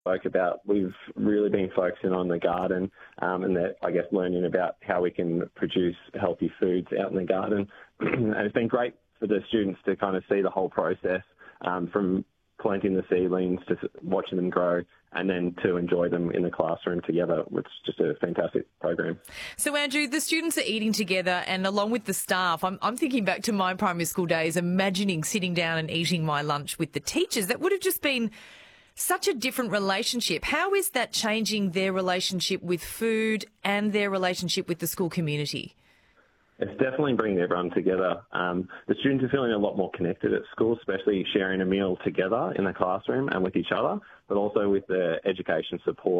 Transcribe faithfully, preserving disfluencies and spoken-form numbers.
spoke about, we've really been focusing on the garden um, and that, I guess, learning about how we can produce healthy foods out in the garden. And it's been great for the students to kind of see the whole process um, from planting the seedlings to watching them grow and then to enjoy them in the classroom together. It's just a fantastic program. So, Andrew, the students are eating together and along with the staff, I'm, I'm thinking back to my primary school days, imagining sitting down and eating my lunch with the teachers. That would have just been such a different relationship. How is that changing their relationship with food and their relationship with the school community? It's definitely bringing everyone together. Um, the students are feeling a lot more connected at school, especially sharing a meal together in the classroom and with each other, but also with the education support